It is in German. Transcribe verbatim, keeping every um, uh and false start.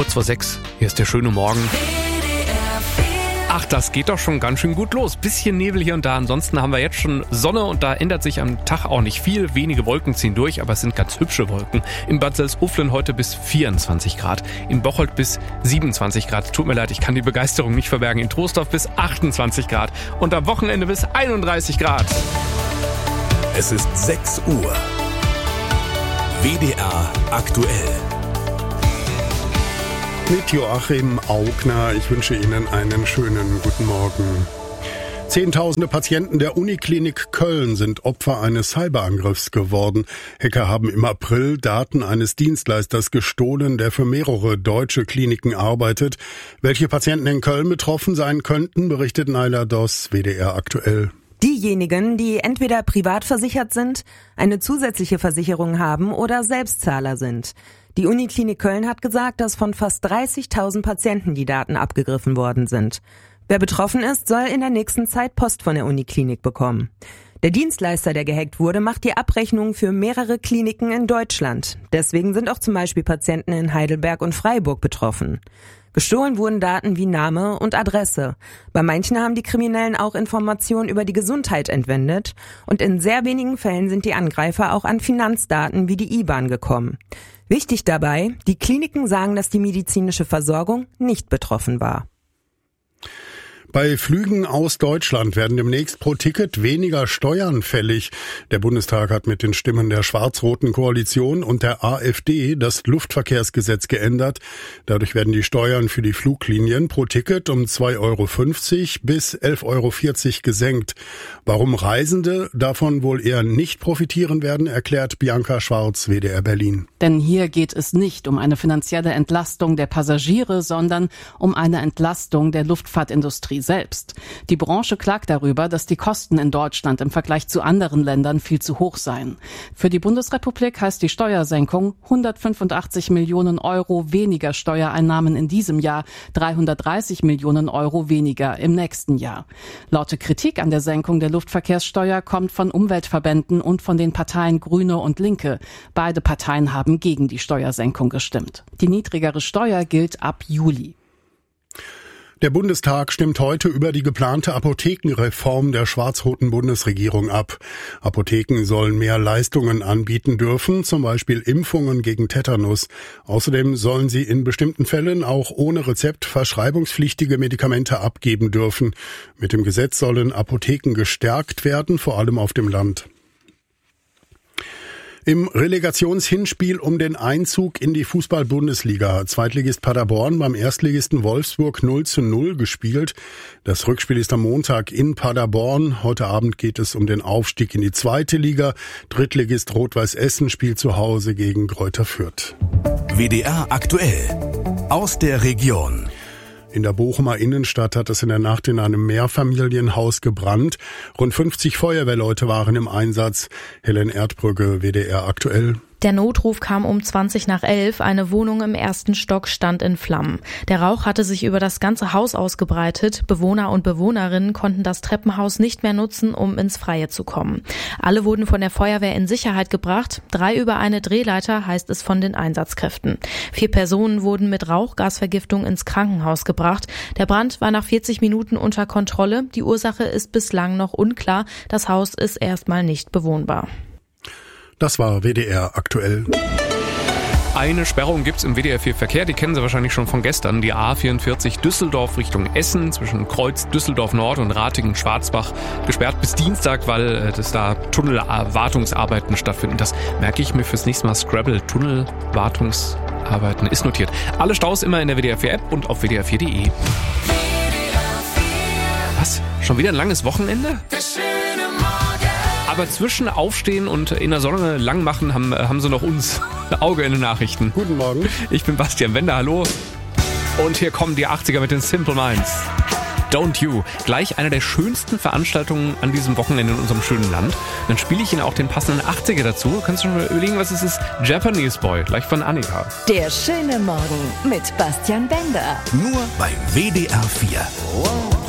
Kurz vor sechs, hier ist der schöne Morgen. Ach, das geht doch schon ganz schön gut los. Bisschen Nebel hier und da, ansonsten haben wir jetzt schon Sonne und da ändert sich am Tag auch nicht viel. Wenige Wolken ziehen durch, aber es sind ganz hübsche Wolken. In Bad Salzuflen heute bis vierundzwanzig Grad, in Bocholt bis siebenundzwanzig Grad. Tut mir leid, ich kann die Begeisterung nicht verbergen. In Troisdorf bis achtundzwanzig Grad und am Wochenende bis einunddreißig Grad. Es ist sechs Uhr. W D R aktuell. Mit Joachim Augner. Ich wünsche Ihnen einen schönen guten Morgen. Zehntausende Patienten der Uniklinik Köln sind Opfer eines Cyberangriffs geworden. Hacker haben im April Daten eines Dienstleisters gestohlen, der für mehrere deutsche Kliniken arbeitet. Welche Patienten in Köln betroffen sein könnten, berichtet Naila Doss, W D R aktuell. Diejenigen, die entweder privat versichert sind, eine zusätzliche Versicherung haben oder Selbstzahler sind. Die Uniklinik Köln hat gesagt, dass von fast dreißigtausend Patienten die Daten abgegriffen worden sind. Wer betroffen ist, soll in der nächsten Zeit Post von der Uniklinik bekommen. Der Dienstleister, der gehackt wurde, macht die Abrechnung für mehrere Kliniken in Deutschland. Deswegen sind auch zum Beispiel Patienten in Heidelberg und Freiburg betroffen. Gestohlen wurden Daten wie Name und Adresse. Bei manchen haben die Kriminellen auch Informationen über die Gesundheit entwendet. Und in sehr wenigen Fällen sind die Angreifer auch an Finanzdaten wie die I B A N gekommen. Wichtig dabei, die Kliniken sagen, dass die medizinische Versorgung nicht betroffen war. Bei Flügen aus Deutschland werden demnächst pro Ticket weniger Steuern fällig. Der Bundestag hat mit den Stimmen der schwarz-roten Koalition und der AfD das Luftverkehrsgesetz geändert. Dadurch werden die Steuern für die Fluglinien pro Ticket um zwei Euro fünfzig bis elf Euro vierzig gesenkt. Warum Reisende davon wohl eher nicht profitieren werden, erklärt Bianca Schwarz, W D R Berlin. Denn hier geht es nicht um eine finanzielle Entlastung der Passagiere, sondern um eine Entlastung der Luftfahrtindustrie selbst. Die Branche klagt darüber, dass die Kosten in Deutschland im Vergleich zu anderen Ländern viel zu hoch seien. Für die Bundesrepublik heißt die Steuersenkung hundertfünfundachtzig Millionen Euro weniger Steuereinnahmen in diesem Jahr, dreihundertdreißig Millionen Euro weniger im nächsten Jahr. Laute Kritik an der Senkung der Luftverkehrssteuer kommt von Umweltverbänden und von den Parteien Grüne und Linke. Beide Parteien haben gegen die Steuersenkung gestimmt. Die niedrigere Steuer gilt ab Juli. Der Bundestag stimmt heute über die geplante Apothekenreform der schwarz-roten Bundesregierung ab. Apotheken sollen mehr Leistungen anbieten dürfen, zum Beispiel Impfungen gegen Tetanus. Außerdem sollen sie in bestimmten Fällen auch ohne Rezept verschreibungspflichtige Medikamente abgeben dürfen. Mit dem Gesetz sollen Apotheken gestärkt werden, vor allem auf dem Land. Im Relegationshinspiel um den Einzug in die Fußball-Bundesliga hat Zweitligist Paderborn beim Erstligisten Wolfsburg null zu null gespielt. Das Rückspiel ist am Montag in Paderborn. Heute Abend geht es um den Aufstieg in die zweite Liga. Drittligist Rot-Weiß Essen spielt zu Hause gegen Greuther Fürth. W D R aktuell aus der Region. In der Bochumer Innenstadt hat es in der Nacht in einem Mehrfamilienhaus gebrannt. Rund fünfzig Feuerwehrleute waren im Einsatz. Helen Erdbrügge, W D R aktuell. Der Notruf kam um zwanzig nach elf. Eine Wohnung im ersten Stock stand in Flammen. Der Rauch hatte sich über das ganze Haus ausgebreitet. Bewohner und Bewohnerinnen konnten das Treppenhaus nicht mehr nutzen, um ins Freie zu kommen. Alle wurden von der Feuerwehr in Sicherheit gebracht. Drei über eine Drehleiter, heißt es von den Einsatzkräften. Vier Personen wurden mit Rauchgasvergiftung ins Krankenhaus gebracht. Der Brand war nach vierzig Minuten unter Kontrolle. Die Ursache ist bislang noch unklar. Das Haus ist erstmal nicht bewohnbar. Das war W D R aktuell. Eine Sperrung gibt's im W D R vier Verkehr, die kennen Sie wahrscheinlich schon von gestern. Die A vierundvierzig Düsseldorf Richtung Essen zwischen Kreuz Düsseldorf Nord und Ratingen-Schwarzbach gesperrt bis Dienstag, weil das da Tunnelwartungsarbeiten stattfinden. Das merke ich mir fürs nächste Mal. Scrabble, Tunnelwartungsarbeiten ist notiert. Alle Staus immer in der W D R vier App und auf W D R vier Punkt de. Was? Schon wieder ein langes Wochenende? Aber zwischen Aufstehen und in der Sonne lang machen haben, haben sie noch uns. Auge in den Nachrichten. Guten Morgen. Ich bin Bastian Wender, hallo. Und hier kommen die achtziger mit den Simple Minds. Don't You. Gleich eine der schönsten Veranstaltungen an diesem Wochenende in unserem schönen Land. Dann spiele ich Ihnen auch den passenden achtziger dazu. Kannst du schon mal überlegen, was es ist? Japanese Boy, gleich von Annika. Der schöne Morgen mit Bastian Wender. Nur bei W D R vier. Wow.